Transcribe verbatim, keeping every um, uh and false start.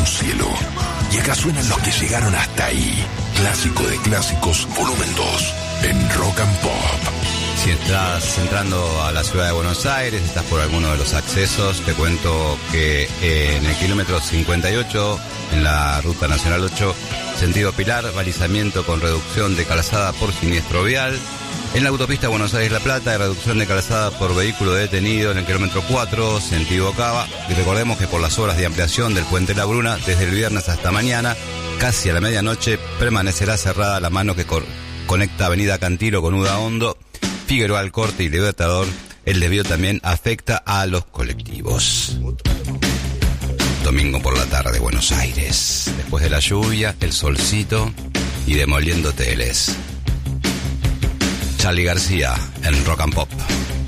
un cielo. Y acá suenan los que llegaron hasta ahí. Clásico de clásicos, volumen dos, en Rock and Pop. Si estás entrando a la ciudad de Buenos Aires, estás por alguno de los accesos, te cuento que en el kilómetro cincuenta y ocho, en la Ruta Nacional ocho, sentido Pilar, balizamiento con reducción de calzada por siniestro vial. En la autopista Buenos Aires-La Plata, hay reducción de calzada por vehículo detenido en el kilómetro cuatro, sentido Cava. Y recordemos que por las obras de ampliación del Puente La Bruna, desde el viernes hasta mañana, casi a la medianoche, permanecerá cerrada la mano que cor- conecta Avenida Cantilo con Uda Hondo, Figueroa Alcorte y Libertador. El desvío también afecta a los colectivos. Domingo por la tarde, Buenos Aires. Después de la lluvia, el solcito y demoliendo teles. Charly García en Rock and Pop.